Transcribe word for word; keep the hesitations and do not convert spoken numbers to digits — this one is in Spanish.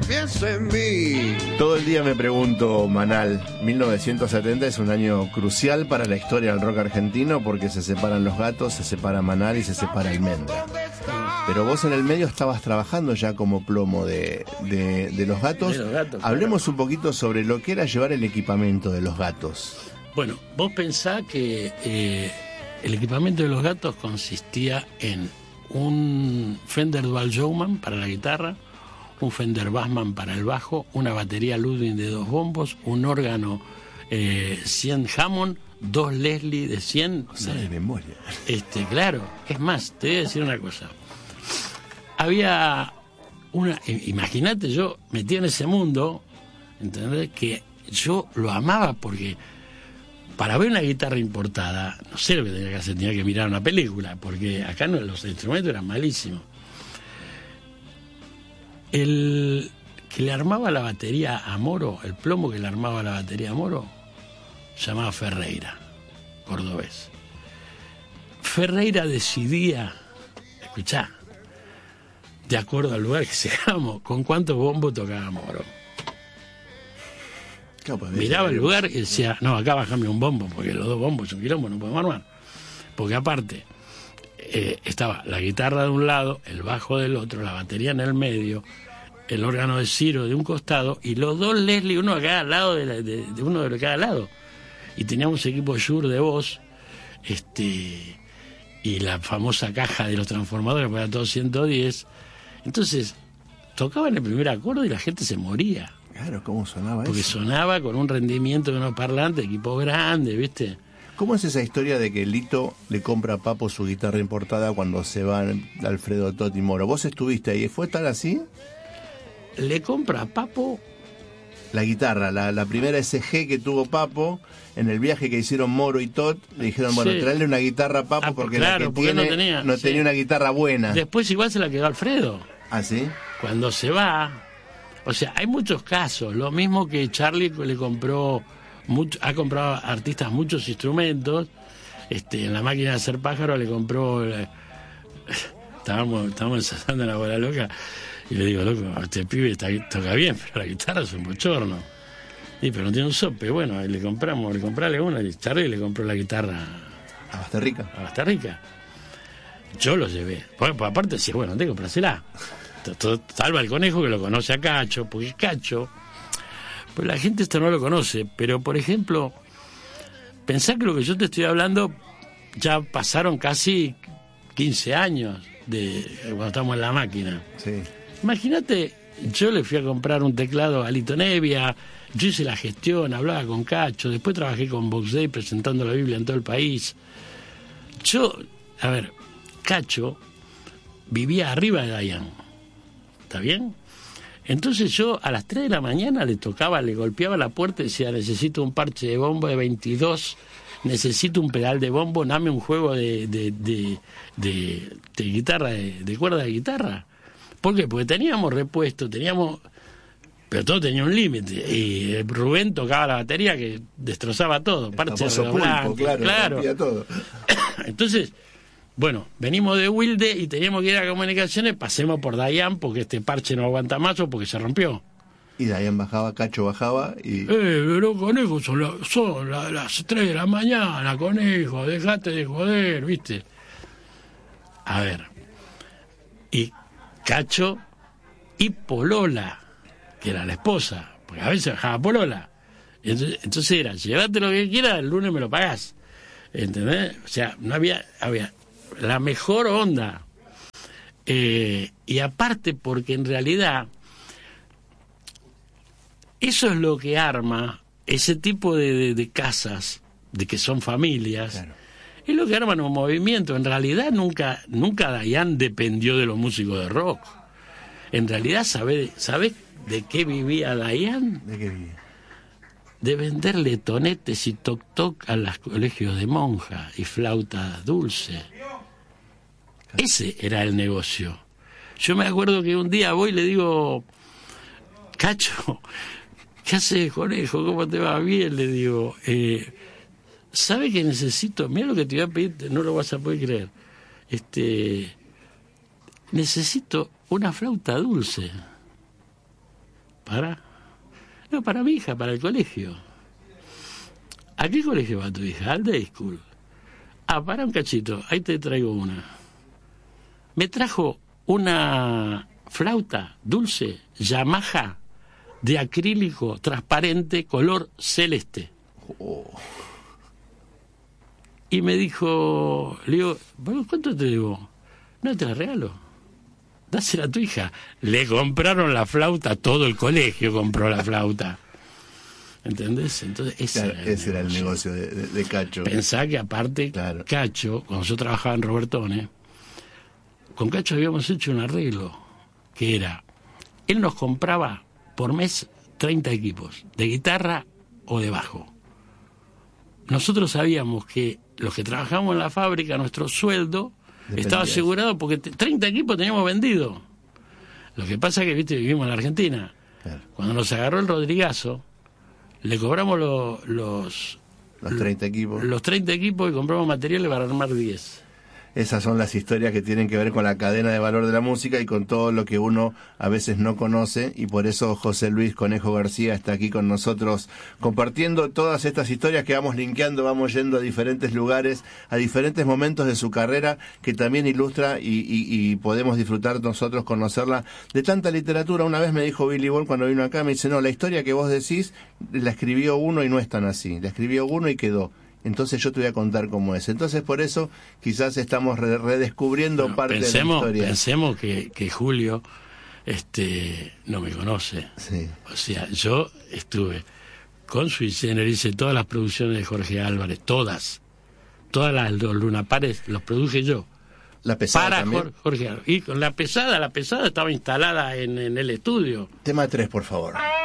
pienso en mí. Todo el día me pregunto, Manal, mil novecientos setenta es un año crucial para la historia del rock argentino porque se separan Los Gatos, se separa Manal y se separa Almendra. Pero vos en el medio estabas trabajando ya como plomo de, de, de Los Gatos. De Los Gatos, Hablemos claro. un poquito sobre lo que era llevar el equipamiento de Los Gatos. Bueno, vos pensás que eh, el equipamiento de Los Gatos consistía en un Fender Dual Showman para la guitarra, un Fender Bassman para el bajo, una batería Ludwig de dos bombos, un órgano eh, cien Hammond, dos Leslie de cien. O sea, de memoria. Este, claro, es más, te voy a decir una cosa. Había una, imagínate, yo metido en ese mundo, ¿entendés? Que yo lo amaba porque para ver una guitarra importada, no sé lo que tenía que hacer, tenía que mirar una película, porque acá no, los instrumentos eran malísimos. El que le armaba la batería a Moro, el plomo que le armaba la batería a Moro, se llamaba Ferreira, cordobés. Ferreira decidía, escuchá, de acuerdo al lugar que llegamos, con cuántos bombos tocaba Moro. Miraba el lugar y decía, no, acá bajame un bombo, porque los dos bombos son quilombo, no podemos armar. Porque aparte, eh, estaba la guitarra de un lado, el bajo del otro, la batería en el medio, el órgano de Ciro de un costado, y los dos Leslie, uno a cada lado, de, la, de, de uno de cada lado. Y teníamos equipo Shure de voz, este, y la famosa caja de los transformadores para todos ciento diez. Entonces, tocaban el primer acorde y la gente se moría. Claro, ¿cómo sonaba Porque eso? sonaba con un rendimiento de unos parlantes, equipo grande, ¿viste? ¿Cómo es esa historia de que Lito le compra a Papo su guitarra importada cuando se van Alfredo Totti Moro? ¿Vos estuviste ahí? ¿Fue tal así? Le compra a Papo la guitarra, la, la primera S G que tuvo Papo, en el viaje que hicieron Moro y Tot, le dijeron, bueno, sí. traerle una guitarra a Papo ah, porque claro, la que porque tiene, no tenía, no sí. tenía una guitarra buena. Después igual se la quedó Alfredo. ¿Ah, sí? Cuando se va, o sea, hay muchos casos, lo mismo que Charlie le compró, mucho, ha comprado a artistas muchos instrumentos, este, en la máquina de hacer pájaro le compró, eh, estábamos, estábamos ensayando en la bola loca, y le digo, loco, este pibe está, toca bien, pero la guitarra es un bochorno. Sí, pero no tiene un sope. Bueno, le compramos, le comprale una, y Charlie le compró la guitarra a Basterrica. A Basterrica. Yo lo llevé. Pues, pues aparte decía, bueno, tengo que comprárasela. Salva el conejo que lo conoce a Cacho, porque Cacho, pues la gente esto no lo conoce, pero por ejemplo, pensá que lo que yo te estoy hablando ya pasaron casi quince años de cuando estamos en la máquina. Sí. Imagínate, yo le fui a comprar un teclado a Lito Nevia, yo hice la gestión, hablaba con Cacho, después trabajé con Box Day presentando la Biblia en todo el país. Yo, a ver, Cacho vivía arriba de Dayan, ¿está bien? Entonces yo a las tres de la mañana le tocaba, le golpeaba la puerta y decía, necesito un parche de bombo de veintidós, necesito un pedal de bombo, dame un juego de, de, de, de, de guitarra, de, de cuerda de guitarra. ¿Por qué? Porque teníamos repuesto, teníamos... Pero todo tenía un límite. Y Rubén tocaba la batería que destrozaba todo. Parche pulpo, claro, claro. Todo. Entonces, bueno, venimos de Wilde y teníamos que ir a comunicaciones, pasemos por Dayan porque este parche no aguanta más o porque se rompió. Y Dayan bajaba, Cacho bajaba y... Eh, pero conejo, son, la, son la, las tres de la mañana, conejo, dejate de joder, ¿viste? A ver. Y Cacho y Polola, que era la esposa, porque a veces bajaba Polola. Entonces, entonces era, llévate lo que quieras, el lunes me lo pagás. ¿Entendés? O sea, no había, había la mejor onda. Eh, y aparte, porque en realidad, eso es lo que arma ese tipo de, de, de casas, de que son familias. Claro. Es lo que arman un movimiento. En realidad nunca, nunca Dayan dependió de los músicos de rock. En realidad, ¿sabés sabe de qué vivía Dayan? ¿De qué vivía? De venderle tonetes y toc-toc a los colegios de monjas y flautas dulces. Ese era el negocio. Yo me acuerdo que un día voy y le digo, Cacho, ¿qué haces, conejo? ¿Cómo te va? Bien, le digo, eh, ¿sabe que necesito? Mira lo que te voy a pedir, no lo vas a poder creer. Este, necesito una flauta dulce. ¿Para? No, para mi hija, para el colegio. ¿A qué colegio va tu hija? Al Day School. Ah, para un cachito, ahí te traigo una. Me trajo una flauta dulce, Yamaha, de acrílico transparente, color celeste. Oh. Y me dijo, le digo, bueno, ¿cuánto te debo? No, te la regalo. Dásela a tu hija. Le compraron la flauta, todo el colegio compró la flauta. ¿Entendés? Entonces ese, claro, era, el ese era el negocio de, de, de Cacho. Pensá que aparte, claro. Cacho, cuando yo trabajaba en Robertone, con Cacho habíamos hecho un arreglo, que era, él nos compraba por mes treinta equipos, de guitarra o de bajo. Nosotros sabíamos que los que trabajamos en la fábrica, nuestro sueldo Dependía estaba asegurado porque treinta equipos teníamos vendidos. Lo que pasa es que, viste, vivimos en la Argentina. Claro. Cuando nos agarró el Rodrigazo, le cobramos lo, los... Los treinta equipos. Los treinta equipos y compramos materiales para armar diez. Esas son las historias que tienen que ver con la cadena de valor de la música y con todo lo que uno a veces no conoce, y por eso José Luis Conejo García está aquí con nosotros compartiendo todas estas historias que vamos linkeando, vamos yendo a diferentes lugares, a diferentes momentos de su carrera, que también ilustra y, y, y podemos disfrutar nosotros conocerla de tanta literatura. Una vez me dijo Billy Ball cuando vino acá, me dice, no, la historia que vos decís la escribió uno y no es tan así, la escribió uno y quedó. Entonces yo te voy a contar cómo es. Entonces por eso quizás estamos re redescubriendo bueno, parte pensemos, de la historia. Pensemos que, que Julio este, no me conoce. Sí. O sea, yo estuve con Sui Generis, hice todas las producciones de Jorge Álvarez, todas. Todas las los Lunapares los produje yo. La pesada para también. Jorge Álvarez. Y con la pesada, la pesada estaba instalada en, en el estudio. Tema tres, por favor.